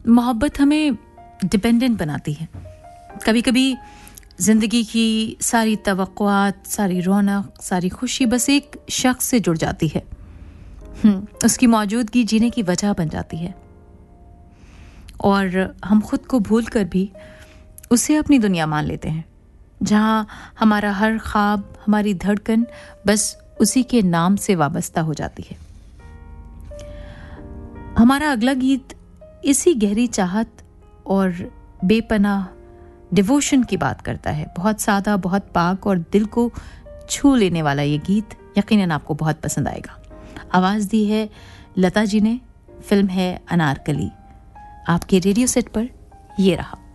मोहब्बत हमें डिपेंडेंट बनाती है। कभी कभी ज़िंदगी की सारी तवक्कुआत, सारी रौनक, सारी खुशी बस एक शख्स से जुड़ जाती है। उसकी मौजूदगी जीने की वजह बन जाती है और हम खुद को भूल कर भी उसे अपनी दुनिया मान लेते हैं, जहाँ हमारा हर ख्वाब, हमारी धड़कन बस उसी के नाम से वाबस्ता हो जाती है। हमारा अगला गीत इसी गहरी चाहत और बेपनाह डिवोशन की बात करता है। बहुत सादा, बहुत पाक और दिल को छू लेने वाला ये गीत यकीनन आपको बहुत पसंद आएगा। आवाज़ दी है लता जी ने, फिल्म है अनारकली। आपके रेडियो सेट पर ये रहा।